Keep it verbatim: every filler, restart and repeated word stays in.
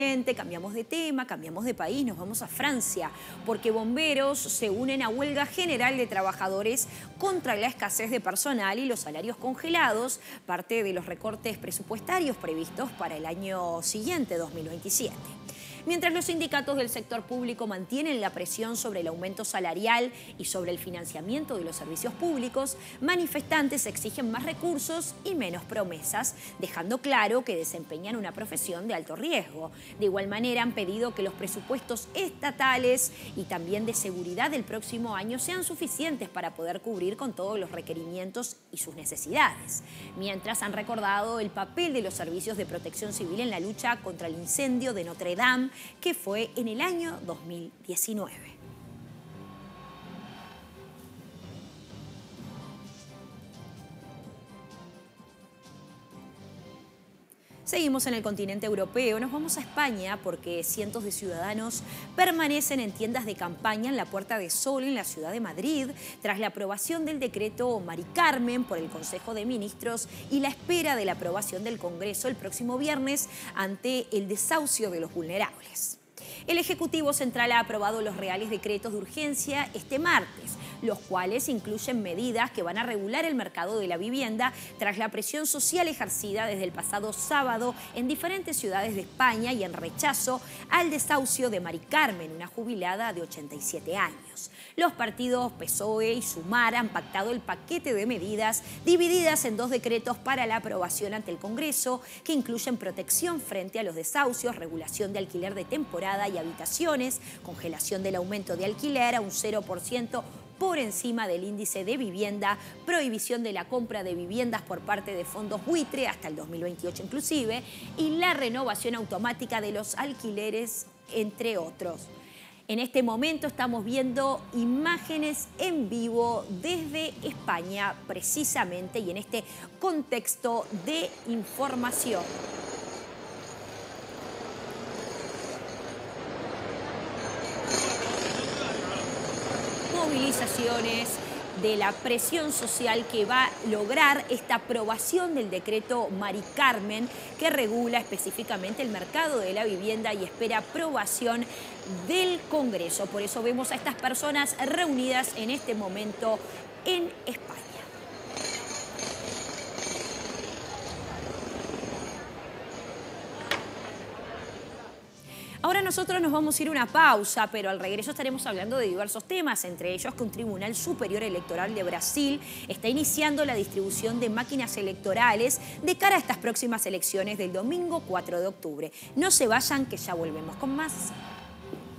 Cambiamos de tema, cambiamos de país, nos vamos a Francia, porque bomberos se unen a huelga general de trabajadores contra la escasez de personal y los salarios congelados, parte de los recortes presupuestarios previstos para el año siguiente, dos mil veintisiete. Mientras los sindicatos del sector público mantienen la presión sobre el aumento salarial y sobre el financiamiento de los servicios públicos, manifestantes exigen más recursos y menos promesas, dejando claro que desempeñan una profesión de alto riesgo. De igual manera, han pedido que los presupuestos estatales y también de seguridad del próximo año sean suficientes para poder cubrir con todos los requerimientos y sus necesidades. Mientras, han recordado el papel de los servicios de protección civil en la lucha contra el incendio de Notre Dame, que fue en el año dos mil diecinueve. Seguimos en el continente europeo, nos vamos a España porque cientos de ciudadanos permanecen en tiendas de campaña en la Puerta de Sol en la ciudad de Madrid tras la aprobación del decreto Mari Carmen por el Consejo de Ministros y la espera de la aprobación del Congreso el próximo viernes ante el desahucio de los vulnerables. El Ejecutivo Central ha aprobado los reales decretos de urgencia este martes, los cuales incluyen medidas que van a regular el mercado de la vivienda tras la presión social ejercida desde el pasado sábado en diferentes ciudades de España y en rechazo al desahucio de Mari Carmen, una jubilada de ochenta y siete años. Los partidos P S O E y Sumar han pactado el paquete de medidas divididas en dos decretos para la aprobación ante el Congreso, que incluyen protección frente a los desahucios, regulación de alquiler de temporada y habitaciones, congelación del aumento de alquiler a un cero por ciento por encima del índice de vivienda, prohibición de la compra de viviendas por parte de fondos buitre hasta el dos mil veintiocho inclusive, y la renovación automática de los alquileres, entre otros. En este momento estamos viendo imágenes en vivo desde España, precisamente, y en este contexto de información. Movilizaciones de la presión social que va a lograr esta aprobación del decreto Mari Carmen, que regula específicamente el mercado de la vivienda y espera aprobación del Congreso. Por eso vemos a estas personas reunidas en este momento en España. Ahora nosotros nos vamos a ir a una pausa, pero al regreso estaremos hablando de diversos temas, entre ellos que un Tribunal Superior Electoral de Brasil está iniciando la distribución de máquinas electorales de cara a estas próximas elecciones del domingo cuatro de octubre. No se vayan, que ya volvemos con más.